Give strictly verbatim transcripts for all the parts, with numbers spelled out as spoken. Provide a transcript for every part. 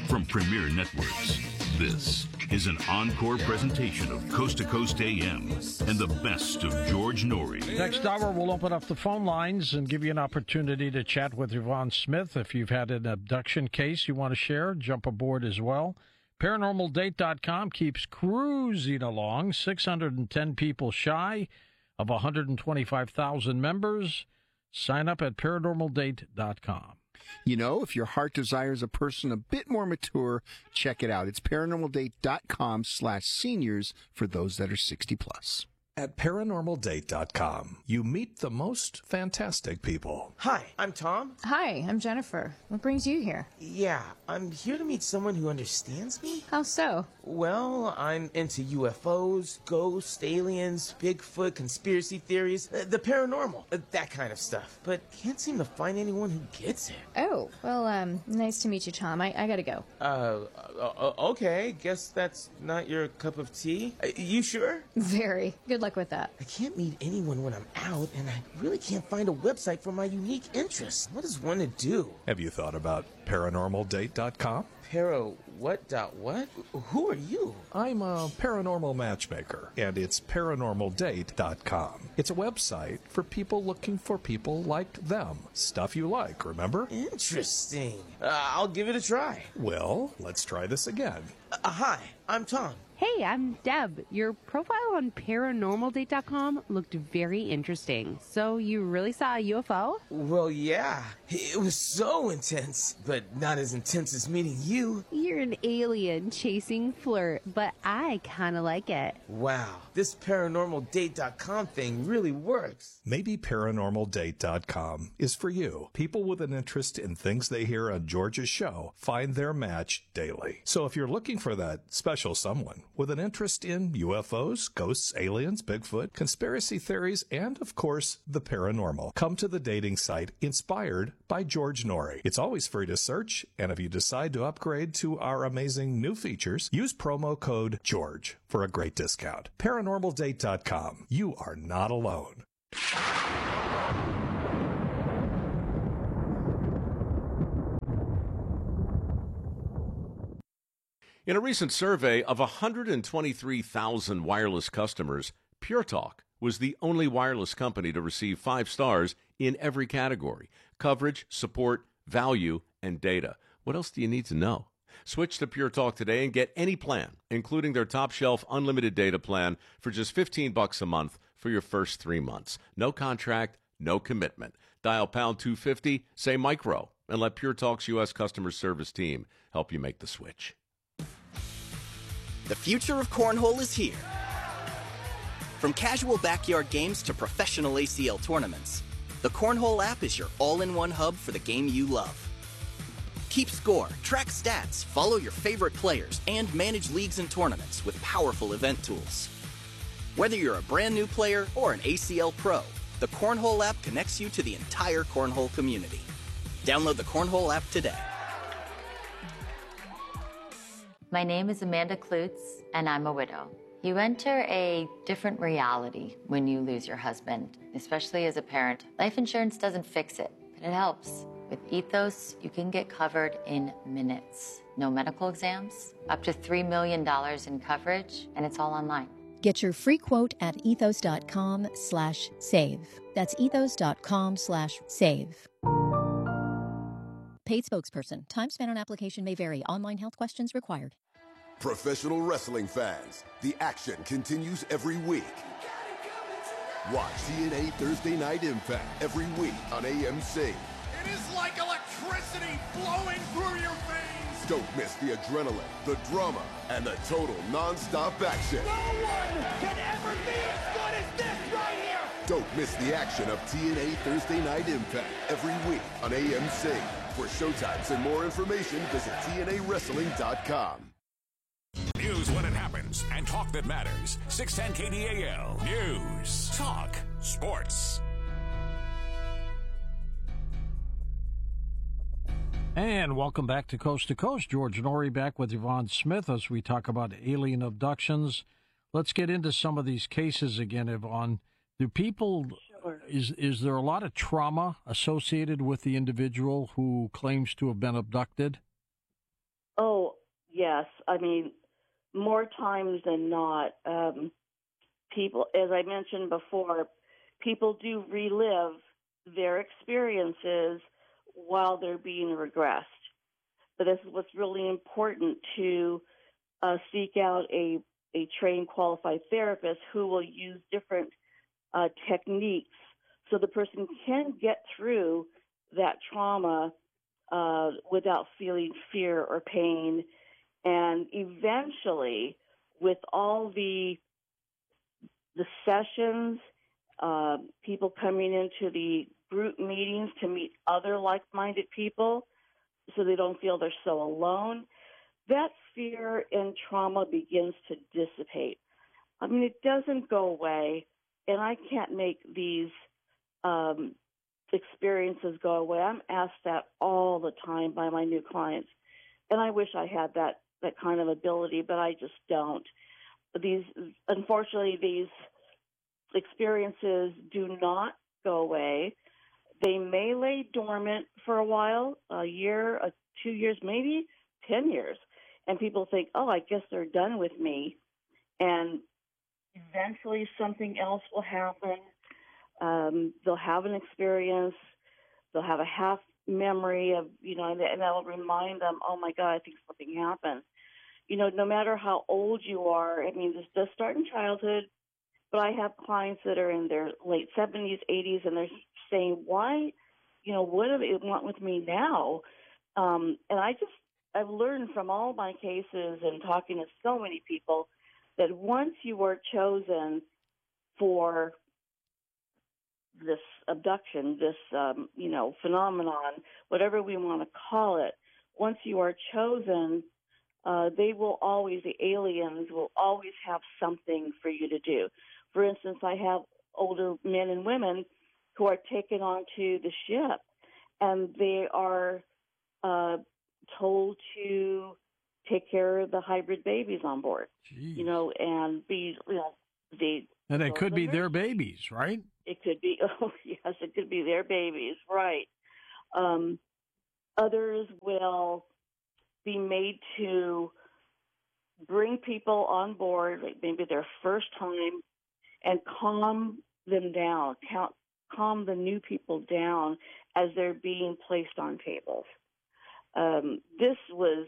From Premier Networks, this is an encore presentation of Coast to Coast A M and the best of George Norrie. Next hour, we'll open up the phone lines and give you an opportunity to chat with Yvonne Smith. If you've had an abduction case you want to share, jump aboard as well. paranormal date dot com keeps cruising along, six hundred ten people shy of one hundred twenty-five thousand members. Sign up at paranormal date dot com. You know, if your heart desires a person a bit more mature, check it out. It's paranormal date dot com slash seniors for those that are sixty plus. At paranormal date dot com, you meet the most fantastic people. Hi, I'm Tom. Hi, I'm Jennifer. What brings you here? Yeah, I'm here to meet someone who understands me. How so? Well, I'm into U F Os, ghosts, aliens, Bigfoot, conspiracy theories, uh, the paranormal, uh, that kind of stuff. But can't seem to find anyone who gets it. Oh, well, um, nice to meet you, Tom. I, I gotta go. Uh, uh, okay, guess that's not your cup of tea. Uh, you sure? Very. Good luck with that. I can't meet anyone when I'm out, and I really can't find a website for my unique interests. What does one to do? Have you thought about paranormal date dot com? Para what dot what? Who are you? I'm a paranormal matchmaker, and it's paranormal date dot com. It's a website for people looking for people like them. Stuff you like, remember? Interesting. Uh, I'll give it a try. Well, let's try this again. Uh, hi, I'm Tom. Hey, I'm Deb. Your profile on paranormal date dot com looked very interesting. So you really saw a U F O? Well, yeah. It was so intense, but not as intense as meeting you. You're an alien chasing flirt, but I kind of like it. Wow, this paranormal date dot com thing really works. Maybe paranormal date dot com is for you. People with an interest in things they hear on George's show find their match daily. So if you're looking for that special someone with an interest in U F Os, ghosts, aliens, Bigfoot, conspiracy theories, and, of course, the paranormal, come to the dating site Inspired by George Norrie. It's always free to search, and if you decide to upgrade to our amazing new features, use promo code GEORGE for a great discount. paranormal date dot com. You are not alone. In a recent survey of one hundred twenty-three thousand wireless customers, Pure Talk was the only wireless company to receive five stars in every category: coverage, support, value, and data. What else do you need to know? Switch to Pure Talk today and get any plan, including their top-shelf unlimited data plan, for just fifteen bucks a month for your first three months. No contract, no commitment. Dial pound two fifty, say micro, and let Pure Talk's U S customer service team help you make the switch. The future of cornhole is here. From casual backyard games to professional A C L tournaments, the Cornhole app is your all-in-one hub for the game you love. Keep score, track stats, follow your favorite players, and manage leagues and tournaments with powerful event tools. Whether you're a brand new player or an A C L pro, the Cornhole app connects you to the entire cornhole community. Download the Cornhole app today. My name is Amanda Klutz, and I'm a widow. You enter a different reality when you lose your husband, especially as a parent. Life insurance doesn't fix it, but it helps. With Ethos, you can get covered in minutes. No medical exams, up to three million dollars in coverage, and it's all online. Get your free quote at ethos.com slash save. That's ethos.com slash save. Paid spokesperson. Time spent on application may vary. Online health questions required. Professional wrestling fans, the action continues every week. Watch T N A Thursday Night Impact every week on A M C. It is like electricity flowing through your veins. Don't miss the adrenaline, the drama, and the total non-stop action. No one can ever be as good as this right here. Don't miss the action of T N A Thursday Night Impact every week on A M C. For showtimes and more information, visit T N A wrestling dot com. News when it happens and talk that matters. six ten K D A L. News. Talk. Sports. And welcome back to Coast to Coast. George Norrie back with Yvonne Smith as we talk about alien abductions. Let's get into some of these cases again, Yvonne. Do people, sure. is, is there a lot of trauma associated with the individual who claims to have been abducted? Oh, yes. I mean, more times than not, um, people, as I mentioned before, people do relive their experiences while they're being regressed. But this is what's really important, to uh, seek out a, a trained, qualified therapist who will use different uh, techniques so the person can get through that trauma uh, without feeling fear or pain. And eventually, with all the the sessions, uh, people coming into the group meetings to meet other like-minded people so they don't feel they're so alone, that fear and trauma begins to dissipate. I mean, it doesn't go away, and I can't make these um, experiences go away. I'm asked that all the time by my new clients, and I wish I had that, that kind of ability, but I just don't. These, unfortunately, these experiences do not go away. They may lay dormant for a while, a year, a, two years, maybe ten years. And people think, oh, I guess they're done with me. And eventually something else will happen. Um, they'll have an experience. They'll have a half memory of, you know, and that'll remind them, oh, my God, I think something happened. You know, no matter how old you are, I mean, this does start in childhood, but I have clients that are in their late seventies, eighties, and they're saying, why, you know, what do they want with me now? Um, and I just, I've learned from all my cases and talking to so many people that once you are chosen for this abduction, this, um, you know, phenomenon, whatever we want to call it, once you are chosen, uh, they will always, the aliens will always have something for you to do. For instance, I have older men and women who are taken onto the ship, and they are uh, told to take care of the hybrid babies on board. Jeez. You know, and be, you know, the and it could be their babies, right? It could be. Oh, yes, it could be their babies, right? Um, others will be made to bring people on board, like maybe their first time, and calm them down, count, calm the new people down as they're being placed on tables. Um, this was,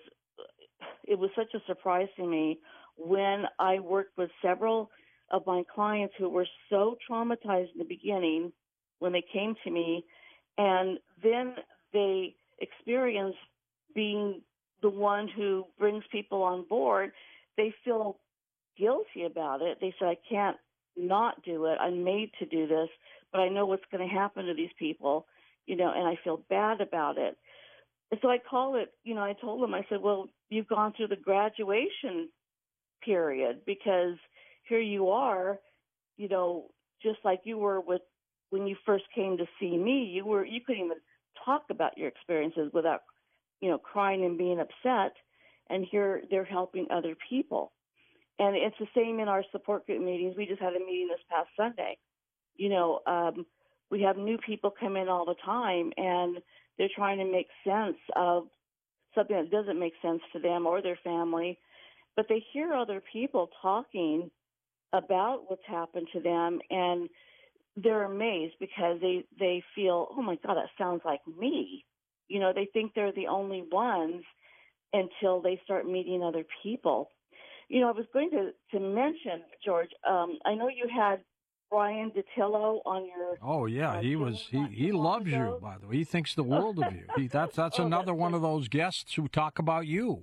it was such a surprise to me when I worked with several of my clients who were so traumatized in the beginning when they came to me, and then they experienced being the one who brings people on board. They feel guilty about it. They said, I can't not do it. I'm made to do this, but I know what's going to happen to these people, you know, and I feel bad about it. And so I call it, you know, I told them, I said, well, you've gone through the graduation period, because here you are, you know, just like you were with when you first came to see me, you were, you couldn't even talk about your experiences without, you know, crying and being upset. And here they're helping other people. And it's the same in our support group meetings. We just had a meeting this past Sunday. You know, um, we have new people come in all the time, and they're trying to make sense of something that doesn't make sense to them or their family. But they hear other people talking about what's happened to them, and they're amazed because they, they feel, oh, my God, that sounds like me. You know, they think they're the only ones until they start meeting other people. You know, I was going to, to mention, George, um, I know you had Brian DiTillo on your... Oh, yeah, uh, he was, he, he loves you, by the way. He thinks the world of you. He, that's that's oh, another that's one of those guests who talk about you.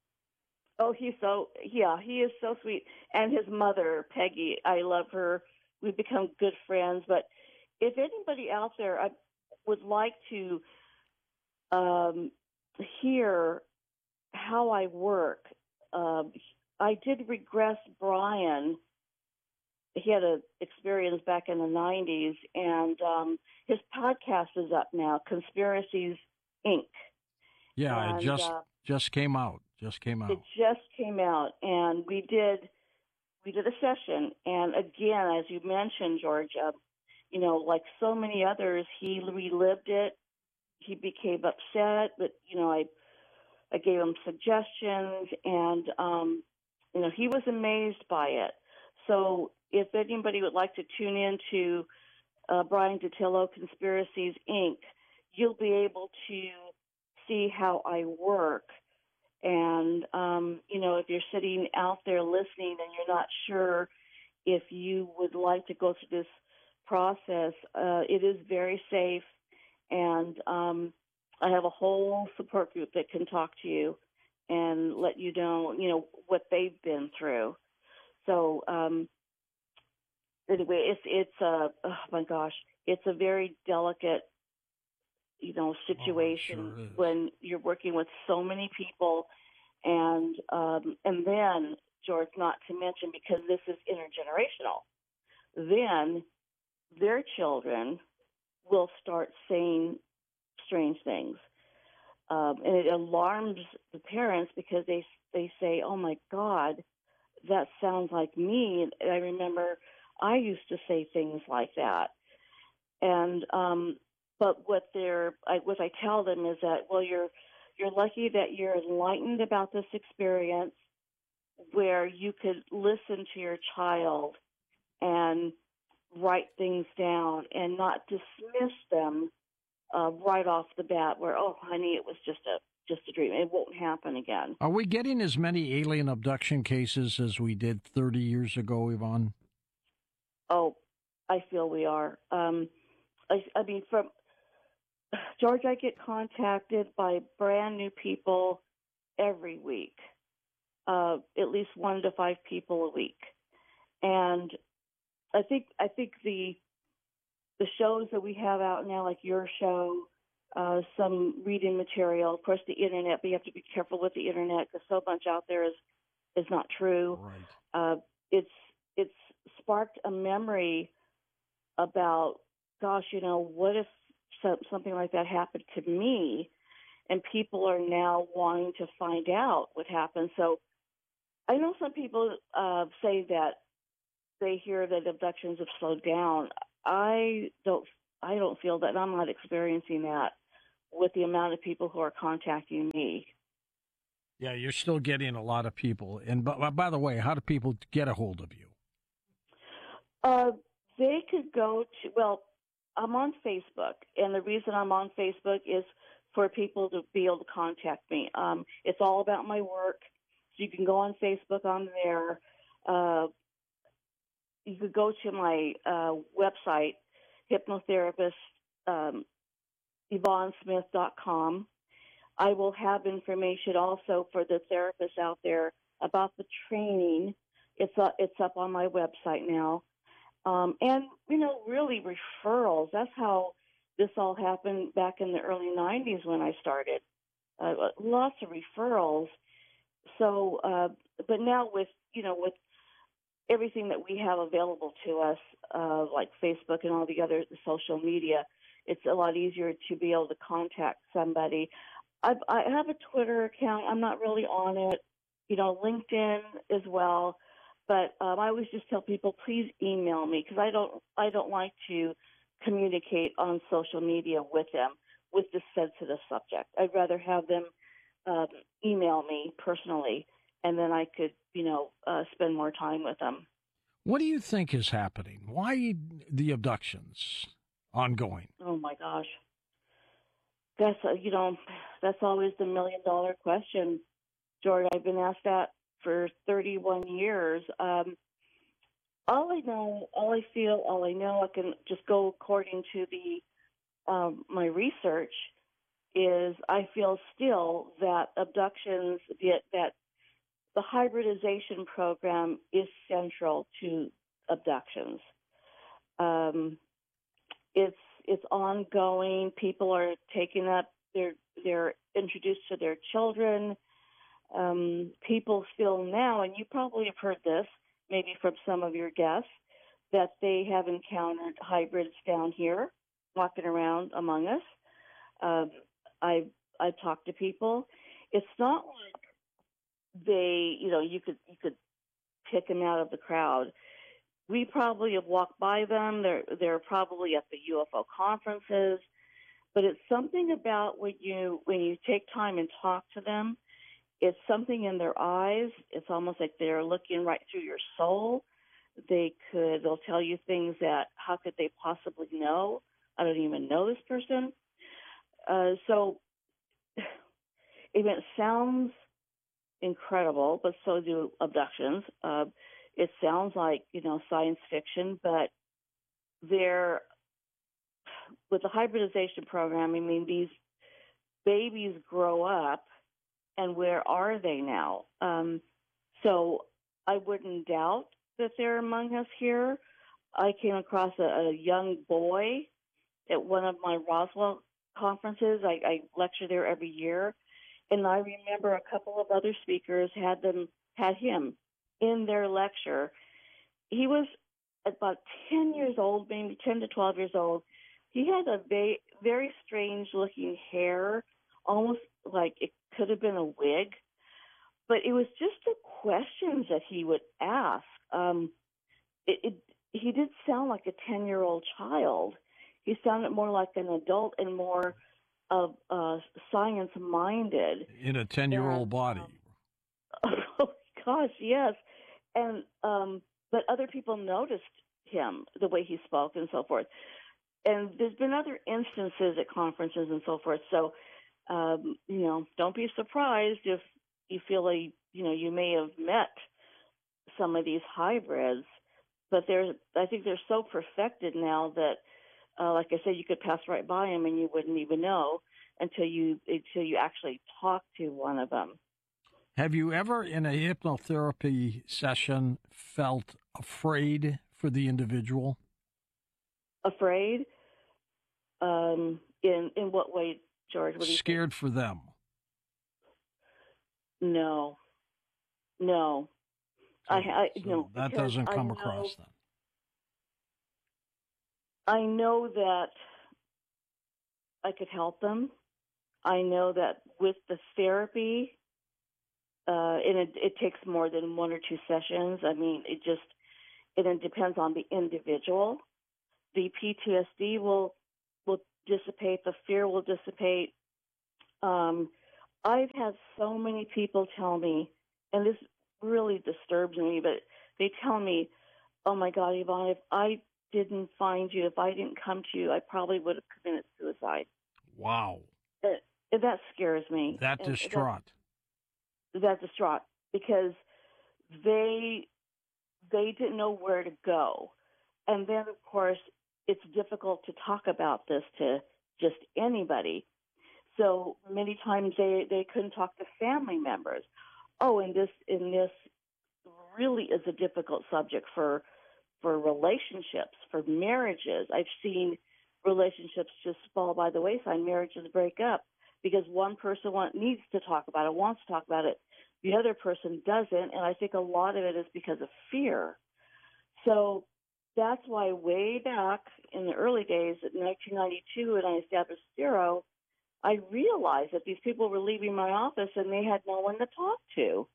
Oh, he's so, yeah, he is so sweet. And his mother, Peggy, I love her. We've become good friends. But if anybody out there I would like to um, hear how I work, um, I did regress Brian. He had an experience back in the nineties, and um, his podcast is up now, Conspiracies, Incorporated. Yeah, and, it just uh, just came out. Just came out. It just came out, and we did we did a session. And again, as you mentioned, George, uh, you know, like so many others, he relived it. He became upset, but you know, I. Again, gave him suggestions, and um, you know, he was amazed by it. So if anybody would like to tune in to uh, Brian Dattilo Conspiracies, Incorporated, you'll be able to see how I work. And, um, you know, if you're sitting out there listening and you're not sure if you would like to go through this process, uh, it is very safe. And um, I have a whole support group that can talk to you and let you know, you know, what they've been through. So, um, anyway, it's, it's a, oh my gosh, it's a very delicate, you know, situation oh, sure when you're working with so many people. And, um, and then, George, not to mention, because this is intergenerational, then their children will start saying strange things. Um, and it alarms the parents because they they say, oh, my God, that sounds like me. And I remember I used to say things like that. And um, but what they're I, what I tell them is that, well, you're you're lucky that you're enlightened about this experience where you could listen to your child and write things down and not dismiss them uh, right off the bat where, oh, honey, it was just a just a dream. It won't happen again. Are we getting as many alien abduction cases as we did thirty years ago, Yvonne? Oh, I feel we are. Um, I, I mean, from George, I get contacted by brand new people every week, uh, at least one to five people a week, and I think I think the the shows that we have out now, like your show, uh, some reading material, of course, the internet. But you have to be careful with the internet because so much out there is is not true. Right. Uh, it's it's sparked a memory about, gosh, you know, what if so, something like that happened to me? And people are now wanting to find out what happened. So I know some people uh, say that they hear that abductions have slowed down. I don't. I don't feel that. I'm not experiencing that with the amount of people who are contacting me. Yeah, you're still getting a lot of people. And by, by the way, how do people get a hold of you? Uh, they could go to, well, I'm on Facebook, and the reason I'm on Facebook is for people to be able to contact me. Um, it's all about my work. So you can go on Facebook. I'm there. Uh, you could go to my uh, website, hypnotherapist, um, Yvonne Smith dot com. I will have information also for the therapists out there about the training. It's uh, it's up on my website now. Um, and, you know, really referrals. That's how this all happened back in the early nineties when I started. Uh, lots of referrals. So, uh, but now with, you know, with everything that we have available to us, uh, like Facebook and all the other social media, it's a lot easier to be able to contact somebody. I've, I have a Twitter account. I'm not really on it. You know, LinkedIn as well. But um, I always just tell people, please email me because I don't, I don't like to communicate on social media with them with this sensitive subject. I'd rather have them um, email me personally, and then I could, you know, uh, spend more time with them. What do you think is happening? Why the abductions ongoing? Oh my gosh, that's uh, you know, that's always the million dollar question, George. I've been asked that for thirty-one years. Um, all I know, all I feel, all I know, I can just go according to the um, my research. Is I feel still that abductions, that, that the hybridization program is central to abductions. Um, it's it's ongoing. People are taking up. They're they're introduced to their children. Um, people feel now, and you probably have heard this, maybe from some of your guests, that they have encountered hybrids down here, walking around among us. Um, I I talked to people. It's not like they, you know, you could you could pick them out of the crowd. We probably have walked by them. They're they're probably at the U F O conferences, but it's something about when you when you take time and talk to them, it's something in their eyes. It's almost like they're looking right through your soul. They could, they'll tell you things that, how could they possibly know? I don't even know this person. Uh, so it sounds incredible, but so do abductions. Uh, it sounds like, you know, science fiction, but they're, with the hybridization program, I mean, these babies grow up, and where are they now? Um, so I wouldn't doubt that they're among us here. I came across a, a young boy at one of my Roswell conferences. I, I lecture there every year, and I remember a couple of other speakers had them had him in their lecture. He was about ten years old, maybe ten to twelve years old. He had a very, very strange-looking hair, almost like it could have been a wig. But it was just the questions that he would ask. Um, it, it, he did sound like a ten-year-old child. He sounded more like an adult and more of uh, science-minded. In a ten-year-old body. Oh, gosh, yes. And um, but other people noticed him, the way he spoke and so forth. And there's been other instances at conferences and so forth. So, um, you know, don't be surprised if you feel like, you know, you may have met some of these hybrids. But they're, I think they're so perfected now that, uh, like I said, you could pass right by them and you wouldn't even know until you until you actually talk to one of them. Have you ever, in a hypnotherapy session, felt afraid for the individual? Afraid? Um, in in what way, George? What do you Scared think? For them? No, no. So, I, I so no. That doesn't come know, across then. I know that I could help them. I know that with the therapy, uh, and it, it takes more than one or two sessions. I mean, it just and it depends on the individual. The P T S D will will dissipate. The fear will dissipate. Um, I've had so many people tell me, and this really disturbs me, but they tell me, "Oh my God, Yvonne, if I didn't find you, if I didn't come to you, I probably would have committed suicide." Wow. And, and that scares me. That and distraught. That, that distraught because they they didn't know where to go, and then of course it's difficult to talk about this to just anybody. So many times they, they couldn't talk to family members. Oh, and this and this really is a difficult subject for for relationships, for marriages. I've seen relationships just fall by the wayside, marriages break up because one person want, needs to talk about it, wants to talk about it. The other person doesn't, and I think a lot of it is because of fear. So that's why way back in the early days, in nineteen ninety-two, when I established Zero, I realized that these people were leaving my office and they had no one to talk to.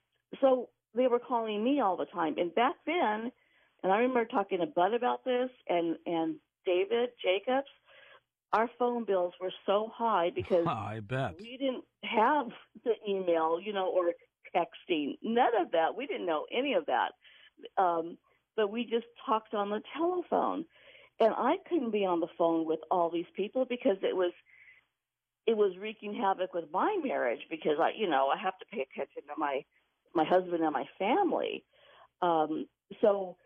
So they were calling me all the time. And back then, and I remember talking to Bud about this and, and David Jacobs, our phone bills were so high because I bet. we didn't have the email, you know, or texting. None of that. We didn't know any of that. Um, but we just talked on the telephone. And I couldn't be on the phone with all these people because it was it was wreaking havoc with my marriage because I, you know, I have to pay attention to my my husband and my family. Um, so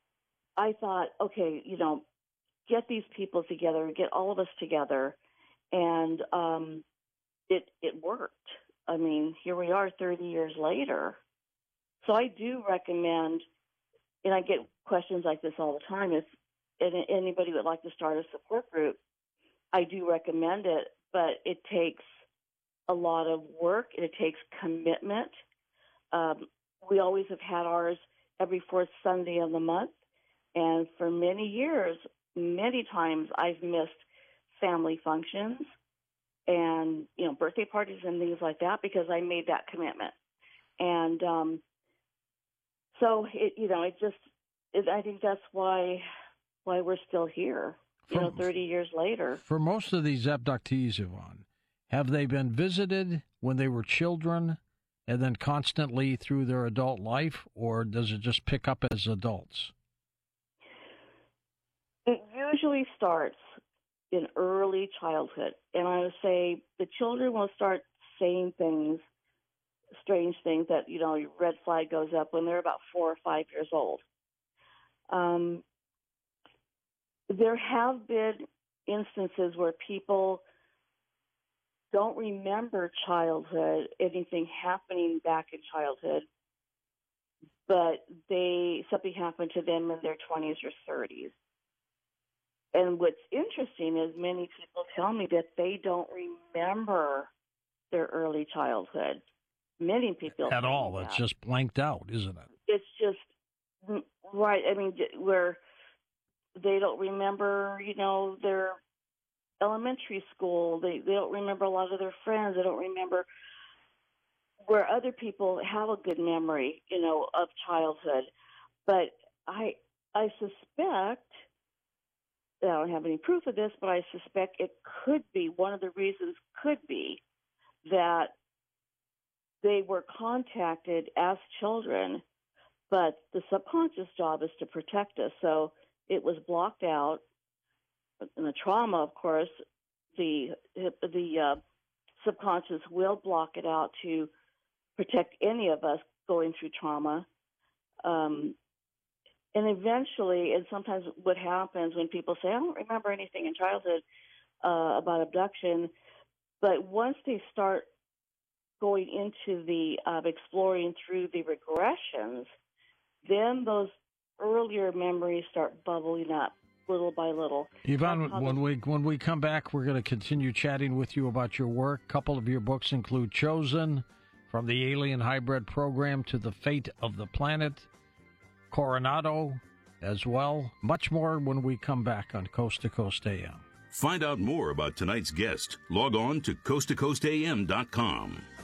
I thought, okay, you know, get these people together, get all of us together, and um, it it worked. I mean, here we are thirty years later. So I do recommend, and I get questions like this all the time, if anybody would like to start a support group, I do recommend it, but it takes a lot of work and it takes commitment. Um, we always have had ours every fourth Sunday of the month, and for many years, many times I've missed family functions and, you know, birthday parties and things like that because I made that commitment. And um, so, it, you know, it just, it, I think that's why why we're still here, you For, know, thirty years later. For most of these abductees, Yvonne, have they been visited when they were children? and then constantly through their adult life, or does it just pick up as adults? It usually starts in early childhood, and I would say the children will start saying things, strange things that, you know, your red flag goes up when they're about four or five years old. Um, there have been instances where people don't remember childhood, anything happening back in childhood, but they something happened to them in their twenties or thirties. And what's interesting is many people tell me that they don't remember their early childhood. Many people at all. It's just blanked out, isn't it? It's just right. I mean, where they don't remember, you know, their elementary school. They they don't remember a lot of their friends. They don't remember where other people have a good memory, you know, of childhood. But I I suspect. I don't have any proof of this, but I suspect it could be, one of the reasons could be that they were contacted as children, but the subconscious job is to protect us. So it was blocked out. In the trauma, of course, the the uh, subconscious will block it out to protect any of us going through trauma. Um, And eventually, and sometimes what happens when people say, I don't remember anything in childhood uh, about abduction, but once they start going into the uh, exploring through the regressions, then those earlier memories start bubbling up little by little. Yvonne, when we when we come back, we're going to continue chatting with you about your work. A couple of your books include Chosen, From the Alien Hybrid Program to the Fate of the Planet, Coronado as well. Much more when we come back on Coast to Coast A M. Find out more about tonight's guest. Log on to coast to coast a m dot com.